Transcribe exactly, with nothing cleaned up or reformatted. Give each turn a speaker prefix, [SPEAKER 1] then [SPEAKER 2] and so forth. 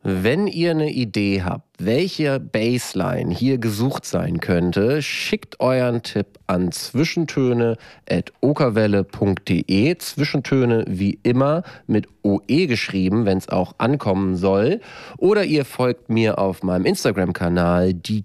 [SPEAKER 1] Wenn ihr eine Idee habt, welche Bassline hier gesucht sein könnte, schickt euren Tipp an zwischentöne at okerwelle punkt de. Zwischentöne wie immer mit O E geschrieben, wenn es auch ankommen soll. Oder ihr folgt mir auf meinem Instagram-Kanal, die